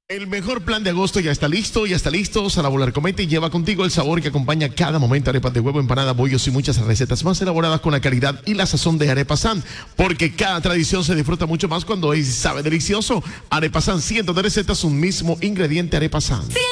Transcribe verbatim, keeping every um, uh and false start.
El mejor plan de agosto ya está listo, ya está listo. Sara Volar Comete lleva contigo el sabor que acompaña cada momento. Arepas de huevo, empanada, bollos y muchas recetas más elaboradas con la calidad y la sazón de Arepa San. Porque cada tradición se disfruta mucho más cuando es, sabe delicioso. Arepa San, cientos de recetas, un mismo ingrediente. Arepa San.